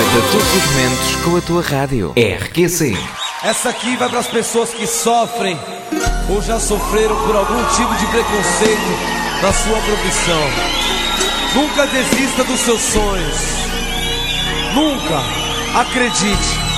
De todos os momentos com a tua rádio RQC. Essa aqui vai para as pessoas que sofrem ou já sofreram por algum tipo de preconceito na sua profissão. Nunca desista dos seus sonhos. Nunca. Acredite.